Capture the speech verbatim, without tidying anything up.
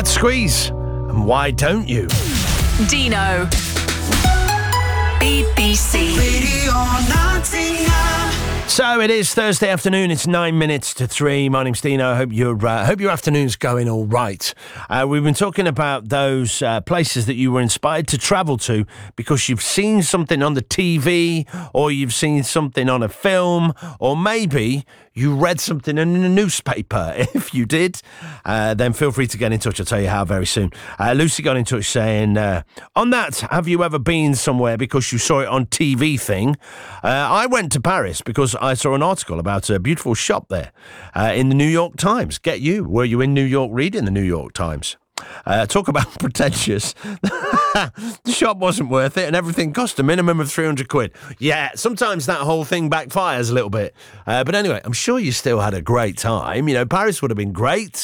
That's Squeeze. And why don't you? Dino. B B C. Radio Nottingham. So it is Thursday afternoon. It's nine minutes to three. My name's Dino. I hope your uh, hope your afternoon's going all right. Uh, we've been talking about those uh, places that you were inspired to travel to because you've seen something on the T V, or you've seen something on a film, or maybe you read something in a newspaper. If you did, uh, then feel free to get in touch. I'll tell you how very soon. Uh, Lucy got in touch saying, uh, on that, have you ever been somewhere because you saw it on T V thing? Uh, I went to Paris because I saw an article about a beautiful shop there uh, in the New York Times. Get you. Were you in New York reading the New York Times? Uh, talk about pretentious. The shop wasn't worth it and everything cost a minimum of three hundred quid. Yeah, sometimes that whole thing backfires a little bit. Uh, but anyway, I'm sure you still had a great time. You know, Paris would have been great.